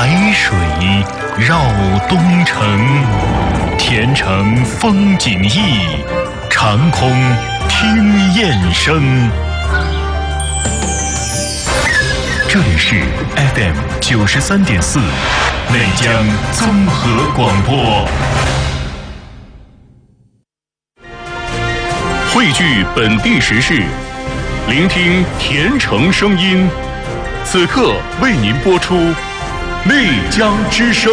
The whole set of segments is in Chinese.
白水绕东城，前程风景异，长空听雁声。这里是 FM 93.4内江综合广播，汇聚本地时事，聆听甜城声音。此刻为您播出内江之声。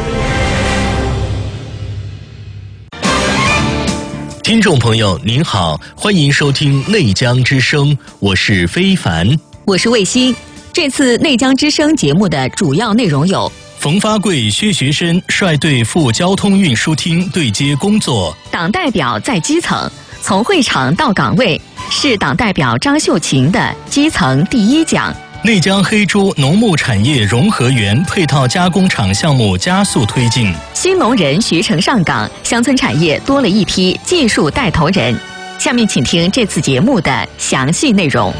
听众朋友您好，欢迎收听内江之声，我是非凡， 我是卫西。这次内江之声节目的主要内容有： 冯发贵、薛学深率队赴交通运输厅对接工作； 党代表在基层，从会场到岗位，是党代表张秀琴的基层第一奖。 内江黑猪农牧产业融合园配套加工厂项目加速推进； 新农人学成上岗，乡村产业多了一批技术带头人。下面请听这次节目的详细内容。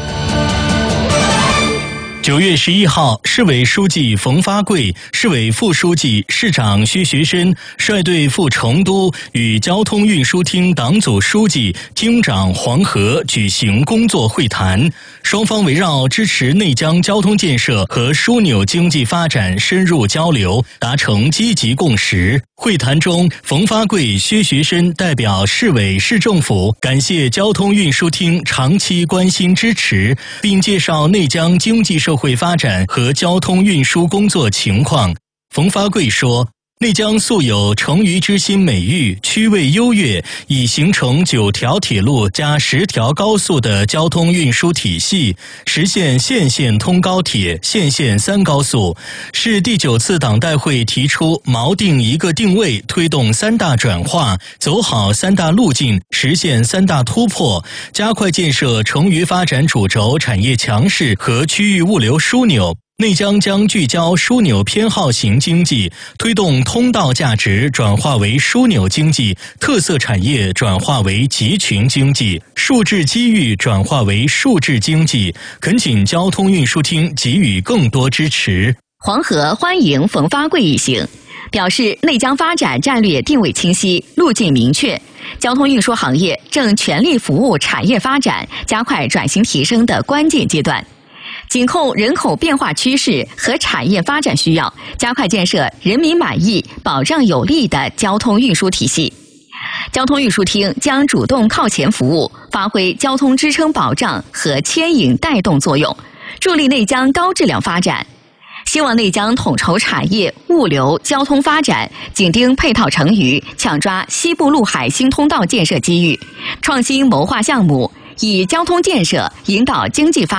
9月11号，市委书记冯发贵、市委副书记、市长薛学深率队赴成都，与交通运输厅党组书记、厅长黄河举行工作会谈。双方围绕支持内江交通建设和枢纽经济发展深入交流，达成积极共识。会谈中，冯发贵、薛学深代表市委市政府感谢交通运输厅长期关心支持，并介绍内江经济社会发展和交通运输工作情况。冯发贵说，内江素有成渝之心美誉，区位优越，已形成9条铁路加10条高速的交通运输体系，实现县县通高铁、县县3高速。是第9次党代会提出锚定一个定位，推动3大转化，走好3大路径，实现3大突破，加快建设成渝发展主轴产业强势和区域物流枢纽。内江将聚焦枢纽偏好型经济，推动通道价值转化为枢纽经济，特色产业转化为集群经济，数质机遇转化为数质经济，恳请交通运输厅给予更多支持。 黄河欢迎冯发贵一行，表示内江发展战略定位清晰，路径明确，交通运输行业正全力服务产业发展，加快转型提升的关键阶段。紧扣人口变化趋势和产业发展需要，加快建设人民满意、保障有力的交通运输体系。交通运输厅将主动靠前服务，发挥交通支撑保障和牵引带动作用，助力内江高质量发展。希望内江统筹产业、物流、交通发展，紧盯配套成渝，抢抓西部陆海新通道建设机遇，创新谋划项目，以交通建设引导经济发展。